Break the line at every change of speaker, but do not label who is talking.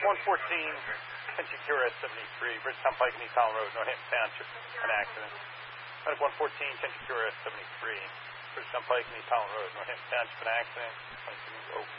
114, Kentucky 73, Bridgetown Pike and East Holland Road, Northampton Township, an accident. Medic 114, Kentucky 73, Bridgetown Pike and East Holland Road, Northampton Township, an accident.